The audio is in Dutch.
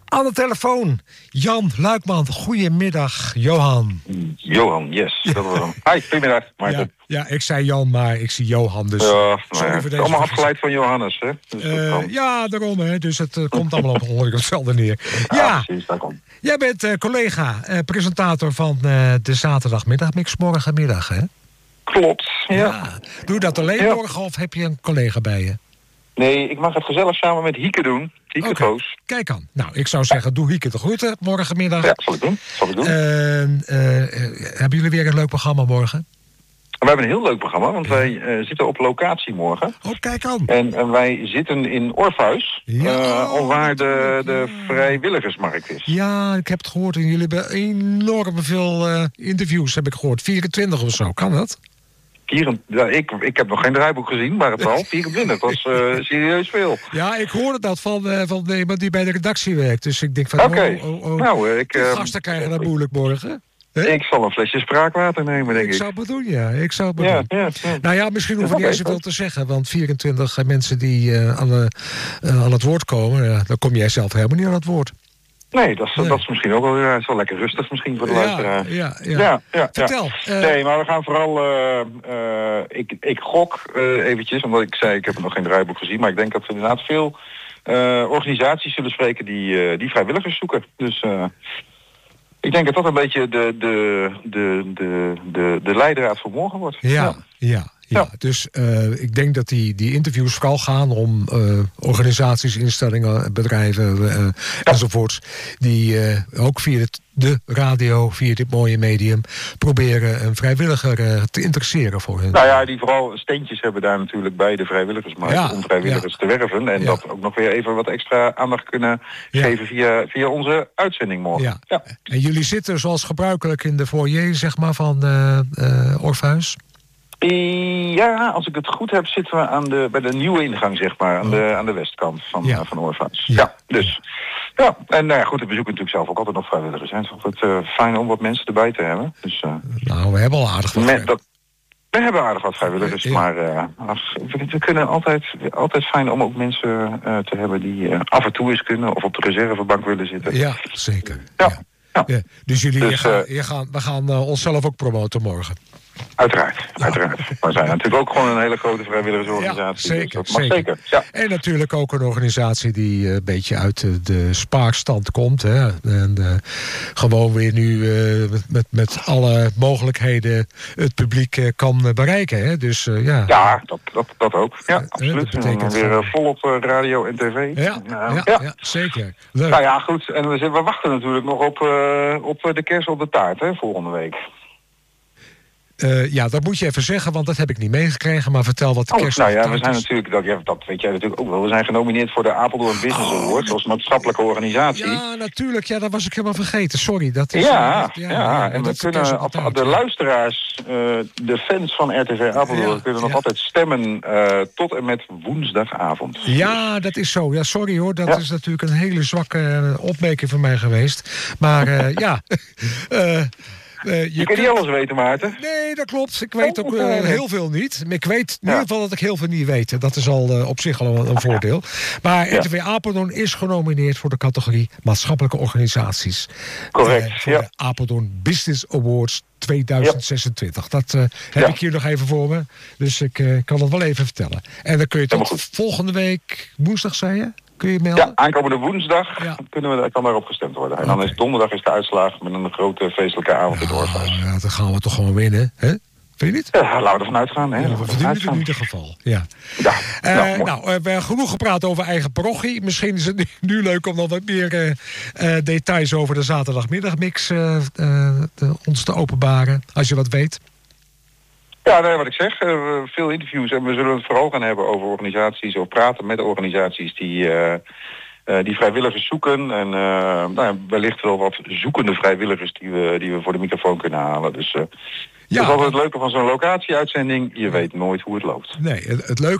Aan de telefoon, Jan Luikman. Goedemiddag, Johan. Johan, yes. Dat was hem. Hi, goedemiddag, Maarten. Ja, ik zei Jan, maar ik zie Johan. Dus sorry voor deze allemaal afgeleid van Johannes, hè? Dus ja, daarom, hè. Dus het komt allemaal op ongeveer hetzelfde neer. Ja, precies, daar komt. Jij bent collega, presentator van de zaterdagmiddagmix morgenmiddag, hè? Klopt, ja. Doe je dat alleen morgen of heb je een collega bij je? Nee, ik mag het gezellig samen met Hieke doen. Hieke Goos. Kijk aan. Nou, ik zou zeggen, doe Hieke de groeten morgenmiddag. Ja, zal ik doen. Hebben jullie weer een leuk programma morgen? We hebben een heel leuk programma, want wij zitten op locatie morgen. Oh, kijk aan. En wij zitten in Orpheus, waar de vrijwilligersmarkt is. Ja, ik heb het gehoord. En jullie hebben enorm veel interviews, heb ik gehoord. 24 of zo, kan dat? Ik heb nog geen draaiboek gezien, maar het zal 24. Dat is serieus veel. Ja, ik hoorde dat van iemand die bij de redactie werkt. Dus ik denk van, Nou, gasten krijgen dat moeilijk morgen. Ik zal een flesje spraakwater nemen, denk ik. Ik zou het doen, ja. Ja. Nou ja, misschien hoef ik niet eens zoveel te zeggen. Want 24 mensen die aan het woord komen, dan kom jij zelf helemaal niet aan het woord. Nee, dat is misschien ook wel, is wel lekker rustig misschien voor de luisteraar. Ja. Vertel. Nee, maar we gaan vooral... Ik gok eventjes, omdat ik zei, ik heb nog geen draaiboek gezien, maar ik denk dat we inderdaad veel organisaties zullen spreken die vrijwilligers zoeken. Dus ik denk dat dat een beetje de leidraad voor morgen wordt. Ja, dus ik denk dat die interviews vooral gaan om organisaties, instellingen, bedrijven enzovoorts, die ook via de radio, via dit mooie medium, proberen een vrijwilliger te interesseren voor hun. Nou ja, die vooral steentjes hebben daar natuurlijk bij de vrijwilligersmarkt om vrijwilligers te werven. En dat ook nog weer even wat extra aandacht kunnen geven via onze uitzending morgen. Ja. En jullie zitten zoals gebruikelijk in de foyer, zeg maar, van Orpheus? Ja, als ik het goed heb, zitten we bij de nieuwe ingang, zeg maar, aan de westkant van Orpheus. Ja, dus. Ja, en goed, we bezoeken natuurlijk zelf ook altijd nog vrijwilligers. Het is altijd fijn om wat mensen erbij te hebben. Dus, nou, we hebben al aardig wat vrijwilligers. We hebben aardig wat vrijwilligers, maar we kunnen altijd fijn om ook mensen te hebben die af en toe eens kunnen of op de reservebank willen zitten. Ja, zeker. Ja. Dus we gaan onszelf ook promoten morgen. Uiteraard. We zijn natuurlijk ook gewoon een hele grote vrijwilligersorganisatie. Ja, zeker. Dus dat mag zeker. Ja. En natuurlijk ook een organisatie die een beetje uit de spaarstand komt. Hè. En gewoon weer nu met alle mogelijkheden het publiek kan bereiken. Hè. Dus, ja, dat ook. Ja, absoluut. Dat betekent weer volop radio en tv. Ja, zeker. Leuk. Nou ja, goed. En we wachten natuurlijk nog op de kerst op de taart, hè, volgende week. Dat moet je even zeggen, want dat heb ik niet meegekregen. Maar vertel wat de kerst... Nou ja, we zijn natuurlijk, dat weet jij natuurlijk ook wel. We zijn genomineerd voor de Apeldoorn Business Award als maatschappelijke organisatie. Ja, natuurlijk. Ja, dat was ik helemaal vergeten. Sorry. Dat is, en we kunnen de luisteraars, de fans van RTV Apeldoorn, kunnen nog altijd stemmen tot en met woensdagavond. Ja, dat is zo. Ja, sorry hoor. Dat is natuurlijk een hele zwakke opmerking van mij geweest. Maar je kunt niet alles weten, Maarten. Nee, dat klopt. Ik weet ook heel veel niet. Maar ik weet in ieder geval dat ik heel veel niet weet. Dat is al op zich al een voordeel. Maar RTV Apeldoorn is genomineerd voor de categorie maatschappelijke organisaties. Correct, voor de Apeldoorn Business Awards 2026. Dat heb ik hier nog even voor me. Dus ik kan het wel even vertellen. En dan kun je tot volgende week woensdag, zei je? Kun je melden? Ja, aankomende woensdag kan daarop gestemd worden. En dan is donderdag de uitslag met een grote feestelijke avond in het Orpheus. Ja, dan gaan we toch gewoon winnen, hè? Vind je niet? Ja, laten we ervan uitgaan. Hè? We verdienen het in ieder geval. Ja. We hebben genoeg gepraat over eigen parochie. Misschien is het nu leuk om nog wat meer details over de zaterdagmiddagmix ons te openbaren. Als je wat weet. Ja, nee, wat ik zeg, veel interviews en we zullen het vooral gaan hebben over organisaties of praten met organisaties die vrijwilligers zoeken en wellicht wel wat zoekende vrijwilligers die we voor de microfoon kunnen halen. Dus dat is altijd het leuke van zo'n locatieuitzending. Je weet nooit hoe het loopt. Nee, het leuke